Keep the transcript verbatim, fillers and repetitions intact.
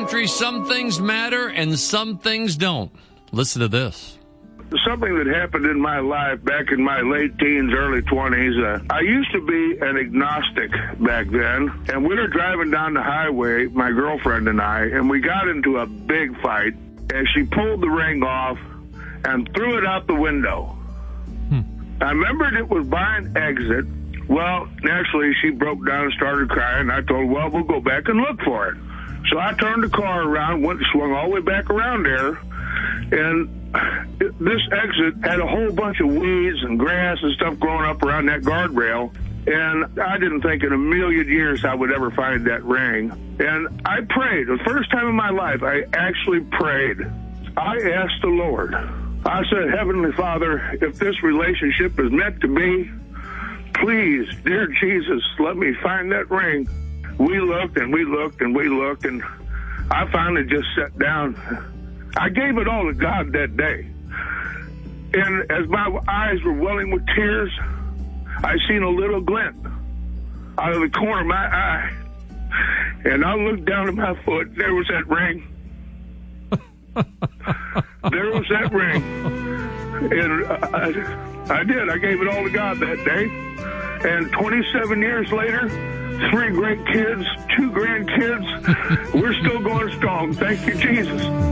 country, some things matter and some things don't. Listen to this. Something that happened in my life back in my late teens, early twenties. Uh, I used to be an agnostic back then, and we were driving down the highway, my girlfriend and I, and we got into a big fight, and she pulled the ring off and threw it out the window. Hmm. I remembered it was by an exit. Well, naturally, she broke down and started crying. I told her, well, we'll go back and look for it. So I turned the car around, went and swung all the way back around there, and this exit had a whole bunch of weeds and grass and stuff growing up around that guardrail, and I didn't think in a million years I would ever find that ring. And I prayed. The first time in my life, I actually prayed. I asked the Lord. I said, Heavenly Father, if this relationship is meant to be, please, dear Jesus, let me find that ring. We looked and we looked and we looked, and I finally just sat down. I gave it all to God that day. And as my eyes were welling with tears, I seen a little glint out of the corner of my eye. And I looked down at my foot. There was that ring. There was that ring. And I, I did. I gave it all to God that day. And twenty-seven years later, three great kids, two grandkids, we're still going strong. Thank you, Jesus.